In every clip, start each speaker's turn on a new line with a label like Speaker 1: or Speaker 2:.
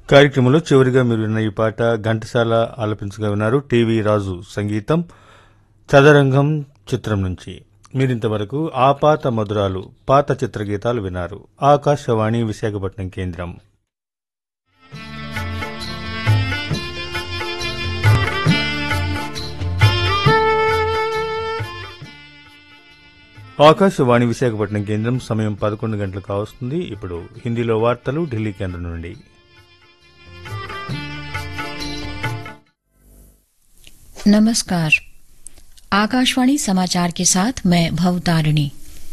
Speaker 1: కార్యక్రమంలో చివరిగా మీరు విన్న ఈ పాట ఘంటసాల ఆలపించగా విన్నారు. టీవీ రాజు సంగీతం, చదరంగం చిత్రం నుంచి. మీరింతవరకు ఆ పాత మధురాలు పాత చిత్రగీతాలు విన్నారు. ఆకాశవాణి విశాఖపట్నం కేంద్రం. ఆకాశవాణి విశాఖపట్నం కేంద్రం. సమయం 11 గంటలు కావస్తుంది. ఇప్పుడు హిందీలో వార్తలు ఢిల్లీ కేంద్రం నుండి.
Speaker 2: नमस्कार। आकाशवाणी समाचार के साथ मैं भवतारिणी।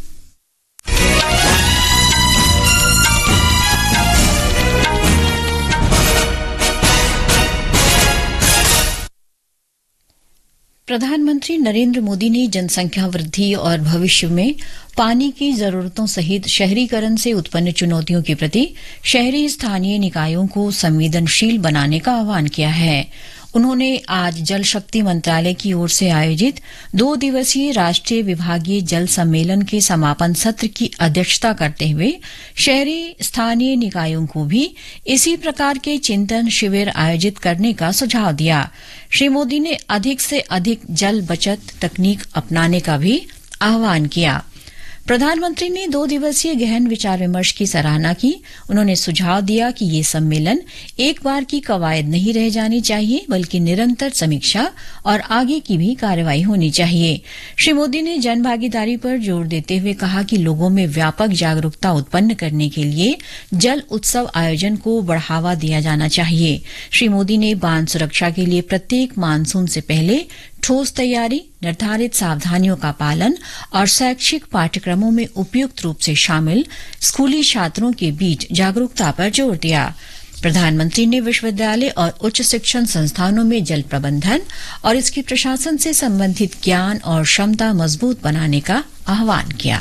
Speaker 2: प्रधानमंत्री नरेंद्र मोदी ने जनसंख्या वृद्धि और भविष्य में पानी की जरूरतों सहित शहरीकरण से उत्पन्न चुनौतियों के प्रति शहरी स्थानीय निकायों को संवेदनशील बनाने का आह्वान किया है। उन्होंने आज जल शक्ति मंत्रालय की ओर से आयोजित 2 दिवसीय राष्ट्रीय विभागीय जल सम्मेलन के समापन सत्र की अध्यक्षता करते हुए शहरी स्थानीय निकायों को भी इसी प्रकार के चिंतन शिविर आयोजित करने का सुझाव दिया। श्री मोदी ने अधिक से अधिक जल बचत तकनीक अपनाने का भी आह्वान किया। प्रधानमंत्री ने 2 दिवसीय गहन विचार विमर्श की सराहना की। उन्होंने सुझाव दिया कि ये सम्मेलन एक बार की कवायद नहीं रह जानी चाहिए, बल्कि निरंतर समीक्षा और आगे की भी कार्रवाई होनी चाहिए। श्री मोदी ने जन भागीदारी पर जोर देते हुए कहा कि लोगों में व्यापक जागरूकता उत्पन्न करने के लिए जल उत्सव आयोजन को बढ़ावा दिया जाना चाहिए। श्री मोदी ने बांध सुरक्षा के लिए प्रत्येक मानसून से पहले ठोस तैयारी, निर्धारित सावधानियों का पालन और शैक्षिक पाठ्यक्रमों में उपयुक्त रूप से शामिल स्कूली छात्रों के बीच जागरूकता पर जोर दिया। प्रधानमंत्री ने विश्वविद्यालय और उच्च शिक्षण संस्थानों में जल प्रबंधन और इसके प्रशासन से संबंधित ज्ञान और क्षमता मजबूत बनाने का आह्वान किया।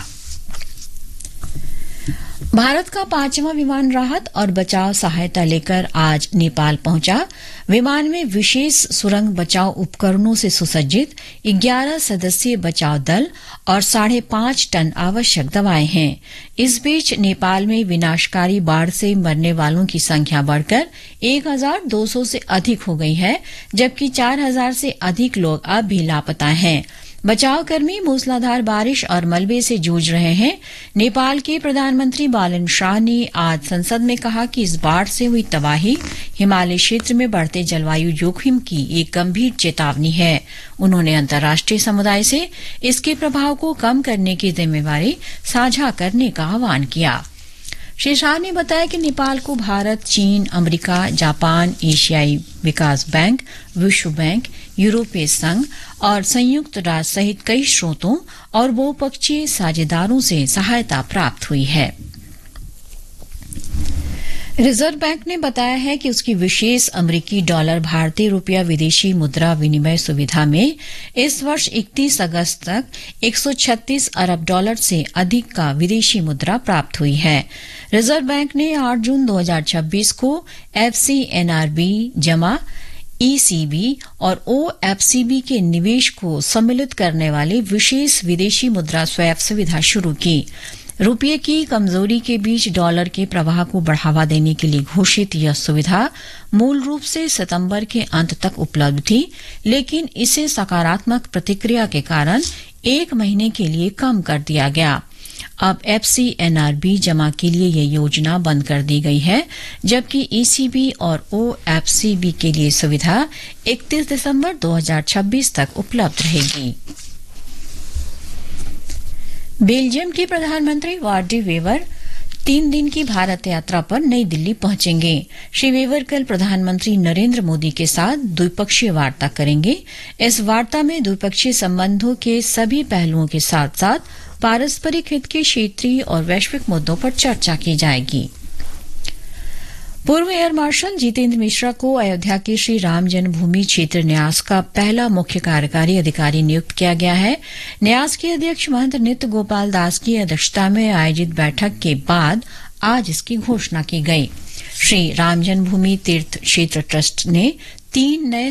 Speaker 2: भारत का 5वां विमान राहत और बचाव सहायता लेकर आज नेपाल पहुंचा। विमान में विशेष सुरंग बचाव उपकरणों से सुसज्जित 11 सदस्यीय बचाव दल और 5.5 टन आवश्यक दवाएं हैं। इस बीच नेपाल में विनाशकारी बाढ़ से मरने वालों की संख्या बढ़कर 1,200 से अधिक हो गई है, जबकि 4,000 से अधिक लोग अब भी लापता हैं। बचावकर्मी मूसलाधार बारिश और मलबे से जूझ रहे हैं। नेपाल के प्रधानमंत्री बालन शाह ने आज संसद में कहा कि इस बाढ़ से हुई तबाही हिमालय क्षेत्र में बढ़ते जलवायु जोखिम की एक गंभीर चेतावनी है। उन्होंने अंतर्राष्ट्रीय समुदाय से इसके प्रभाव को कम करने की जिम्मेवारी साझा करने का आह्वान किया। श्री शाह ने बताया कि नेपाल को भारत, चीन, अमेरिका, जापान, एशियाई विकास बैंक, विश्व बैंक, यूरोपीय संघ और संयुक्त राष्ट्र सहित कई स्रोतों और बहुपक्षीय साझेदारों से सहायता प्राप्त हुई है। रिजर्व बैंक ने बताया है कि उसकी विशेष अमेरिकी डॉलर भारतीय रुपया विदेशी मुद्रा विनिमय सुविधा में इस वर्ष 31 अगस्त तक 136 अरब डॉलर से अधिक का विदेशी मुद्रा प्राप्त हुई है। रिजर्व बैंक ने 8 जून 2026 को FCNRB जमा ECB और OFCB के निवेश को सम्मिलित करने वाले विशेष विदेशी मुद्रा स्वैप सुविधा शुरू की। रुपये की कमजोरी के बीच डॉलर के प्रवाह को बढ़ावा देने के लिए घोषित यह सुविधा मूल रूप से सितंबर के अंत तक उपलब्ध थी, लेकिन इसे सकारात्मक प्रतिक्रिया के कारण 1 महीने के लिए कम कर दिया गया। अब FCNRB जमा के लिए यह योजना बंद कर दी गई है, जबकि ECB और OFCB के लिए सुविधा 31 दिसंबर 2026 तक उपलब्ध रहेगी। बेल्जियम के प्रधानमंत्री वार्ड डी वेवर 3 दिन की भारत यात्रा पर नई दिल्ली पहुंचेंगे। श्री वेवर कल प्रधानमंत्री नरेंद्र मोदी के साथ द्विपक्षीय वार्ता करेंगे। इस वार्ता में द्विपक्षीय संबंधों के सभी पहलुओं के साथ साथ पारस्परिक हित के क्षेत्रीय और वैश्विक मुद्दों पर चर्चा की जाएगी। पूर्व एयर मार्शल जितेंद्र मिश्रा को अयोध्या के श्री राम जन्मभूमि क्षेत्र न्यास का पहला मुख्य कार्यकारी अधिकारी नियुक्त किया गया है। न्यास के अध्यक्ष महंत नित्य गोपाल दास की अध्यक्षता में आयोजित बैठक के बाद आज इसकी घोषणा की गई। श्री राम जन्मभूमि तीर्थ क्षेत्र ट्रस्ट ने 3 नए